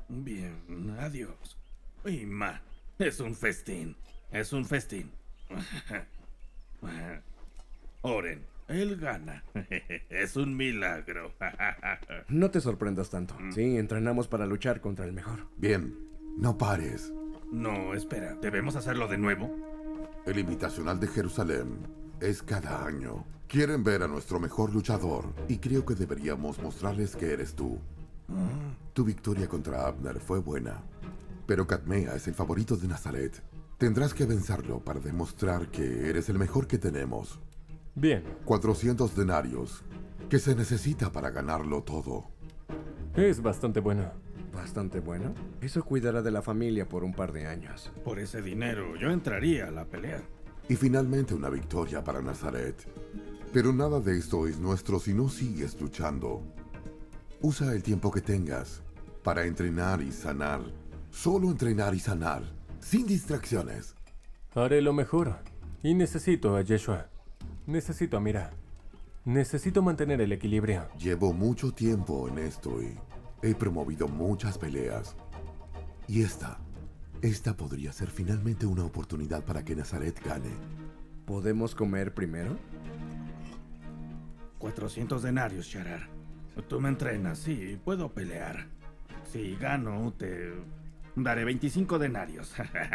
Bien, adiós. Y man, es un festín. Es un festín. Oren, él gana. Es un milagro. No te sorprendas tanto. Sí, entrenamos para luchar contra el mejor. Bien, no pares. No, espera, ¿debemos hacerlo de nuevo? El Invitacional de Jerusalén es cada año. Quieren ver a nuestro mejor luchador y creo que deberíamos mostrarles que eres tú. Tu victoria contra Abner fue buena, pero Cadmea es el favorito de Nazaret. Tendrás que vencerlo para demostrar que eres el mejor que tenemos. Bien, 400 denarios, que se necesita para ganarlo todo. es bastante bueno. Bastante bueno. Eso cuidará de la familia por un par de años. Por ese dinero yo entraría a la pelea. Y finalmente una victoria para Nazaret. Pero nada de esto es nuestro si no sigues luchando. Usa el tiempo que tengas para entrenar y sanar. Solo entrenar y sanar, sin distracciones. Haré lo mejor. Y necesito a Yeshua. Necesito a Mira. Necesito mantener el equilibrio. Llevo mucho tiempo en esto y he promovido muchas peleas. Y esta podría ser finalmente una oportunidad para que Nazaret gane. ¿Podemos comer primero? 400 denarios, Sharar. Tú me entrenas, sí, puedo pelear. Si gano, te daré 25 denarios.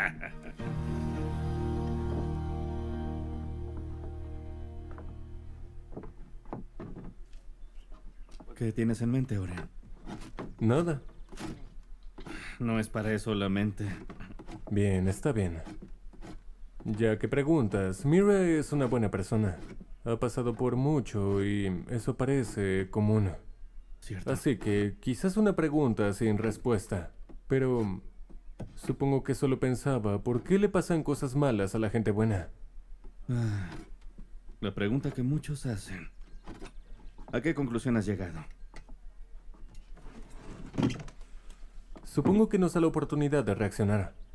¿Qué tienes en mente, Oren? Nada. No es para eso la mente. Bien, está bien. Ya que preguntas, Mira es una buena persona. Ha pasado por mucho y eso parece común. ¿Cierto? Así que quizás una pregunta sin respuesta. Pero supongo que solo pensaba, ¿por qué le pasan cosas malas a la gente buena? La pregunta que muchos hacen. ¿A qué conclusión has llegado? Supongo que nos da la oportunidad de reaccionar.